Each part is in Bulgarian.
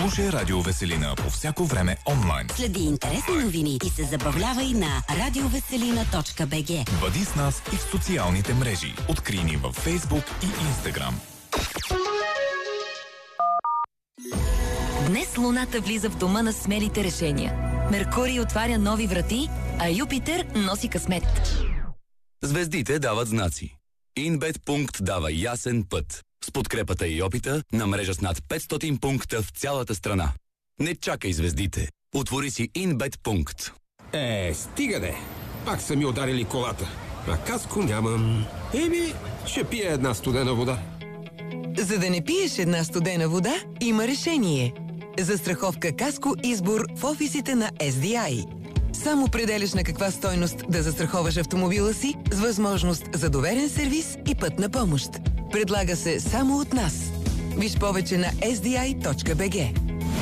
Слушай Радио Веселина по всяко време онлайн. Следи интересни новини и се забавлявай на radioveselina.bg. Бъди с нас и в социалните мрежи. Открий ни във Facebook и Instagram. Днес Луната влиза в дома на смелите решения. Меркурий отваря нови врати, а Юпитер носи късмет. Звездите дават знаци. InBet дава ясен път. С подкрепата и опита на мрежа с над 500 пункта в цялата страна. Не чакай звездите. Отвори си InBet. Стига де. Пак са ми ударили колата. А каско нямам. Ще пия една студена вода. За да не пиеш една студена вода, има решение. Застраховка Каско избор в офисите на SDI. Сам определяш на каква стойност да застраховаш автомобила си с възможност за доверен сервис и пътна помощ. Предлага се само от нас. Виж повече на sdi.bg.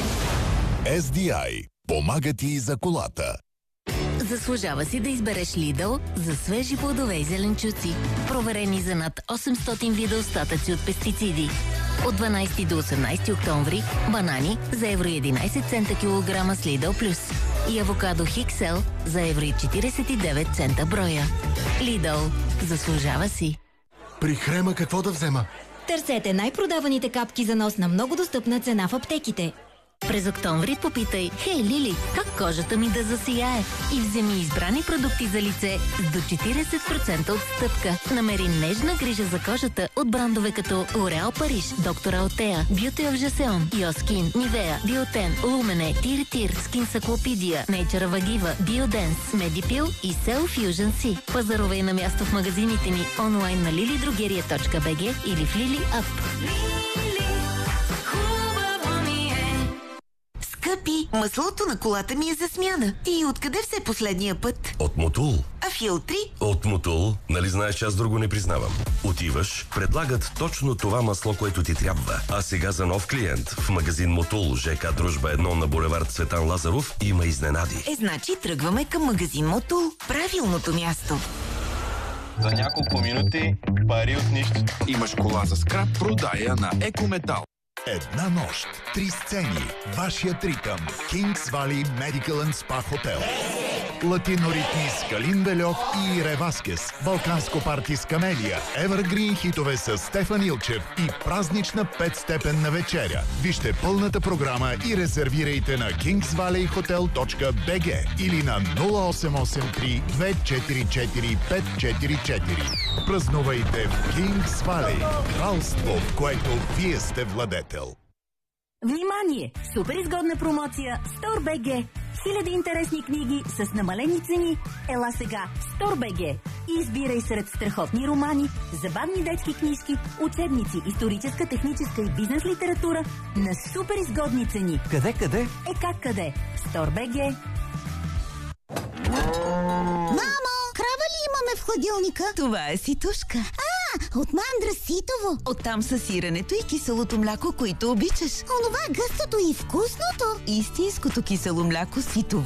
SDI. Помага ти за колата. Заслужава си да избереш Lidl за свежи плодове и зеленчуци. Проверени за над 800 вида остатъци от пестициди. От 12 до 18 октомври банани за евро 11 цента килограма с Lidl Plus и авокадо Хиксел за евро 49 цента броя. Lidl. Заслужава си. При Хрема какво да взема? Търсете най-продаваните капки за нос на много достъпна цена в аптеките. През октомври попитай: "Хей, Лили, как кожата ми да засияе?" и вземи избрани продукти за лице с до 40% отстъпка. Намери нежна грижа за кожата от брандове като L'Oréal Париж, Доктор Алтея, Beauty of Jason, Yoskин, Nivea, Bioten, Lumene, Tir, Skincyclopedia, Nature Vagiva, Biodance, Medipil и Cell Fusion C. Пазарувай на място в магазините ни онлайн на lilidrogeria.bg или в Lili App. Скъпи, маслото на колата ми е за смяна. И откъде все последния път? От Мотул. А филтри? От Мотул. Нали знаеш, че аз друго не признавам. Отиваш, предлагат точно това масло, което ти трябва. А сега за нов клиент в магазин Мотул, ЖК Дружба 1 на булевард Цветан Лазаров има изненади. Значи тръгваме към магазин Мотул. Правилното място. За няколко минути пари от нищо. Имаш кола за скрап, продая на Екометал. Една нощ, 3 сцени, вашият ритъм, Kings Valley Medical and Spa Hotel. Латиноритми с Калин Бельов и Ире Васкес, балканско парти с Камелия, Evergreen хитове с Стефан Илчев и празнична 5-степенна вечеря. Вижте пълната програма и резервирайте на kingsvalleyhotel.bg или на 0883 244 544. Празнувайте в Kings Valley, кралство, в което вие сте владетел. Внимание! Супер изгодна промоция StoreBG. Хиляди интересни книги с намалени цени. Ела сега StoreBG и избирай сред страхотни романи, забавни детски книжки, учебници, историческа, техническа и бизнес литература на супер изгодни цени. Къде? Как къде? StoreBG. Мамо, крава ли имаме в хладилника? Това е ситушка. От мандра ситово. Оттам са сиренето и киселото мляко, които обичаш. Онова гъстото и вкусното. Истинското кисело мляко ситово.